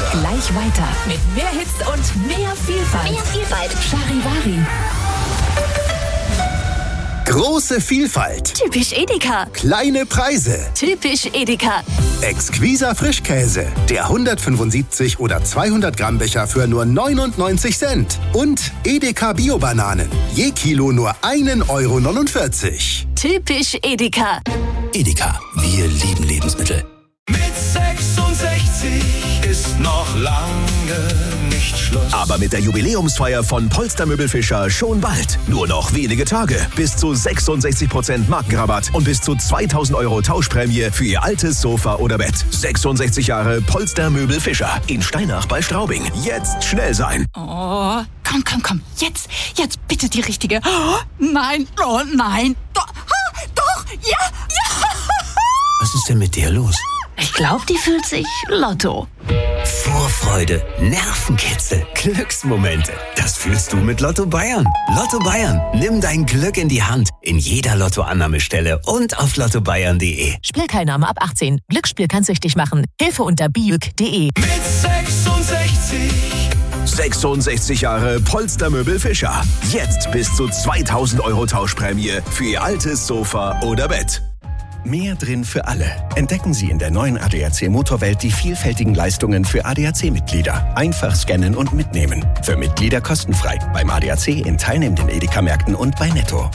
gleich weiter mit mehr Hits und mehr Vielfalt. Charivari. Große Vielfalt. Typisch Edeka. Kleine Preise. Typisch Edeka. Exquiser Frischkäse. Der 175 oder 200 Gramm Becher für nur 99 Cent. Und Edeka Bio-Bananen. Je Kilo nur 1,49 €. Typisch Edeka. Edeka, wir lieben Lebensmittel. Mit 66 ist noch lange nicht Schluss. Aber mit der Jubiläumsfeier von Polster Möbelfischer schon bald. Nur noch wenige Tage. Bis zu 66% Markenrabatt und bis zu 2.000 € Tauschprämie für Ihr altes Sofa oder Bett. 66 Jahre Polster Möbelfischer in Steinach bei Straubing. Jetzt schnell sein. Oh, komm. Jetzt bitte die richtige. Oh, nein. Doch, ja. Was ist denn mit dir los? Ich glaube, die fühlt sich Lotto. Vorfreude, Nervenkitzel, Glücksmomente. Das fühlst du mit Lotto Bayern. Lotto Bayern, nimm dein Glück in die Hand. In jeder Lottoannahmestelle und auf lottobayern.de. Spielteilnahme ab 18. Glücksspiel kann süchtig machen. Hilfe unter biuk.de. Mit 66. 66 Jahre Polster Möbelfischer. Jetzt bis zu 2.000 € Tauschprämie für Ihr altes Sofa oder Bett. Mehr drin für alle. Entdecken Sie in der neuen ADAC Motorwelt die vielfältigen Leistungen für ADAC-Mitglieder. Einfach scannen und mitnehmen. Für Mitglieder kostenfrei. Beim ADAC in teilnehmenden Edeka-Märkten und bei Netto.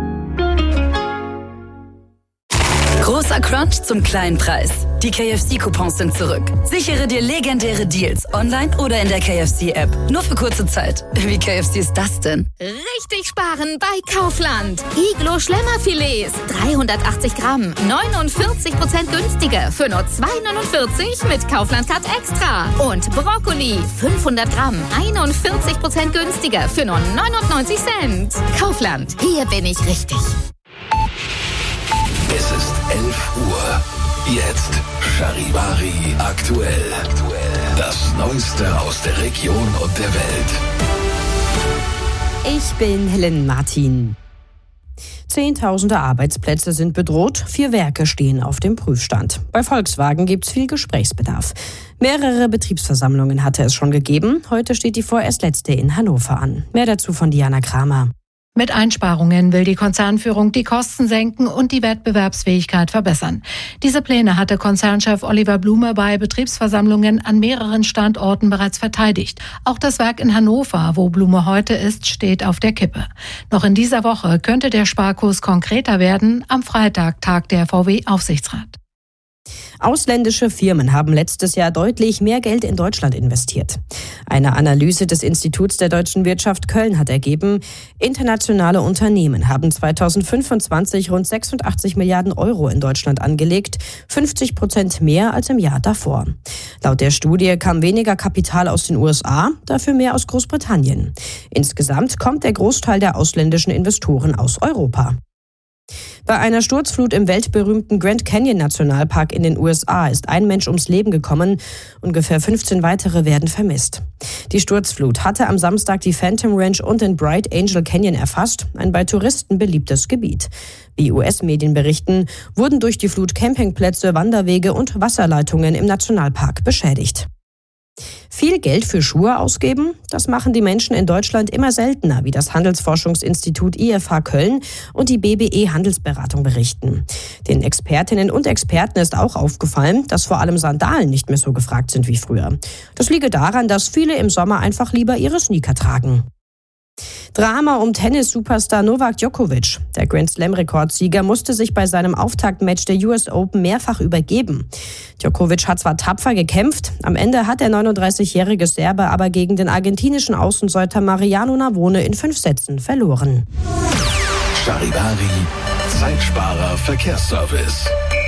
Großer Crunch zum kleinen Preis. Die KFC-Coupons sind zurück. Sichere dir legendäre Deals online oder in der KFC-App. Nur für kurze Zeit. Wie KFC ist das denn? Richtig sparen bei Kaufland. Iglo Schlemmerfilets, 380 Gramm, 49% günstiger für nur 2,49 mit Kaufland Card Extra. Und Brokkoli, 500 Gramm, 41% günstiger für nur 99 Cent. Kaufland, hier bin ich richtig. Es ist 11 Uhr. Jetzt Charivari aktuell. Das Neueste aus der Region und der Welt. Ich bin Helen Martin. Zehntausende Arbeitsplätze sind bedroht, 4 Werke stehen auf dem Prüfstand. Bei Volkswagen gibt's viel Gesprächsbedarf. Mehrere Betriebsversammlungen hatte es schon gegeben. Heute steht die vorerst letzte in Hannover an. Mehr dazu von Diana Kramer. Mit Einsparungen will die Konzernführung die Kosten senken und die Wettbewerbsfähigkeit verbessern. Diese Pläne hatte Konzernchef Oliver Blume bei Betriebsversammlungen an mehreren Standorten bereits verteidigt. Auch das Werk in Hannover, wo Blume heute ist, steht auf der Kippe. Noch in dieser Woche könnte der Sparkurs konkreter werden. Am Freitag tagt der VW-Aufsichtsrat. Ausländische Firmen haben letztes Jahr deutlich mehr Geld in Deutschland investiert. Eine Analyse des Instituts der deutschen Wirtschaft Köln hat ergeben, internationale Unternehmen haben 2025 rund 86 Milliarden € in Deutschland angelegt, 50% mehr als im Jahr davor. Laut der Studie kam weniger Kapital aus den USA, dafür mehr aus Großbritannien. Insgesamt kommt der Großteil der ausländischen Investoren aus Europa. Bei einer Sturzflut im weltberühmten Grand Canyon Nationalpark in den USA ist ein Mensch ums Leben gekommen. Ungefähr 15 weitere werden vermisst. Die Sturzflut hatte am Samstag die Phantom Ranch und den Bright Angel Canyon erfasst, ein bei Touristen beliebtes Gebiet. Wie US-Medien berichten, wurden durch die Flut Campingplätze, Wanderwege und Wasserleitungen im Nationalpark beschädigt. Viel Geld für Schuhe ausgeben? Das machen die Menschen in Deutschland immer seltener, wie das Handelsforschungsinstitut IFH Köln und die BBE Handelsberatung berichten. Den Expertinnen und Experten ist auch aufgefallen, dass vor allem Sandalen nicht mehr so gefragt sind wie früher. Das liege daran, dass viele im Sommer einfach lieber ihre Sneaker tragen. Drama um Tennis-Superstar Novak Djokovic. Der Grand-Slam-Rekordsieger musste sich bei seinem Auftaktmatch der US Open mehrfach übergeben. Djokovic hat zwar tapfer gekämpft, am Ende hat der 39-jährige Serbe aber gegen den argentinischen Außenseiter Mariano Navone in 5 Sätzen verloren. Charivari, Zeitsparer Verkehrsservice.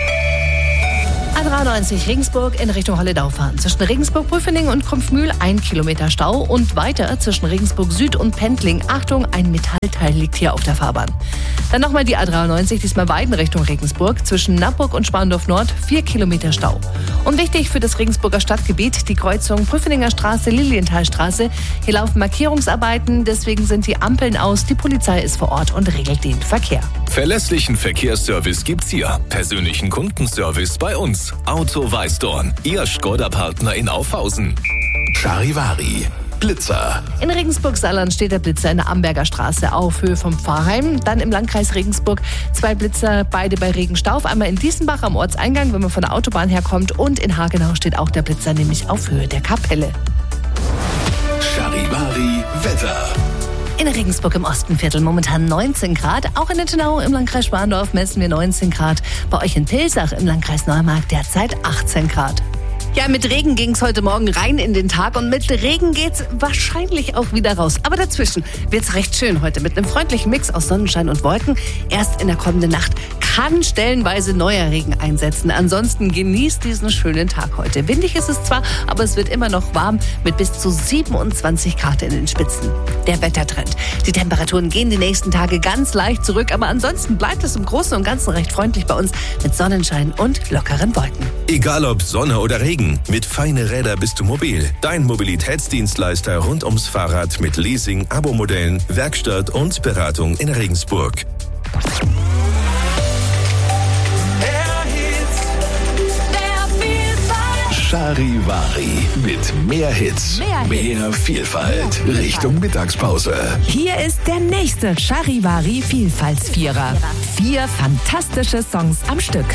A93 Regensburg in Richtung Holledau fahren. Zwischen Regensburg-Prüfening und Krumpfmühl 1 Kilometer Stau und weiter zwischen Regensburg Süd und Pendling. Achtung, ein Metallteil liegt hier auf der Fahrbahn. Dann nochmal die A93, diesmal Weiden Richtung Regensburg. Zwischen Nappburg und Spandorf Nord 4 Kilometer Stau. Und wichtig für das Regensburger Stadtgebiet, die Kreuzung Prüfeninger Straße, Lilienthalstraße. Hier laufen Markierungsarbeiten, deswegen sind die Ampeln aus. Die Polizei ist vor Ort und regelt den Verkehr. Verlässlichen Verkehrsservice gibt's hier. Persönlichen Kundenservice bei uns. Auto Weißdorn, Ihr Škoda-Partner in Aufhausen. Charivari. Blitzer. In Regensburg-Saarland steht der Blitzer in der Amberger Straße auf Höhe vom Pfarrheim. Dann im Landkreis Regensburg 2 Blitzer, beide bei Regenstauf. Einmal in Diessenbach am Ortseingang, wenn man von der Autobahn herkommt. Und in Hagenau steht auch der Blitzer, nämlich auf Höhe der Kapelle. Charivari Wetter. In Regensburg im Ostenviertel momentan 19 Grad. Auch in Nittenau im Landkreis Schwandorf messen wir 19 Grad. Bei euch in Pilsach im Landkreis Neumarkt derzeit 18 Grad. Ja, mit Regen ging es heute Morgen rein in den Tag und mit Regen geht's wahrscheinlich auch wieder raus. Aber dazwischen wird's recht schön heute mit einem freundlichen Mix aus Sonnenschein und Wolken. Erst in der kommenden Nacht kann stellenweise neuer Regen einsetzen. Ansonsten genießt diesen schönen Tag heute. Windig ist es zwar, aber es wird immer noch warm mit bis zu 27 Grad in den Spitzen. Der Wettertrend. Die Temperaturen gehen die nächsten Tage ganz leicht zurück, aber ansonsten bleibt es im Großen und Ganzen recht freundlich bei uns mit Sonnenschein und lockeren Wolken. Egal ob Sonne oder Regen, mit Feine Räder bist du mobil. Dein Mobilitätsdienstleister rund ums Fahrrad mit Leasing, Abo-Modellen, Werkstatt und Beratung in Regensburg. Charivari mit mehr Hits, mehr Vielfalt. Richtung Mittagspause. Hier ist der nächste Charivari Vielfaltsvierer. 4 fantastische Songs am Stück.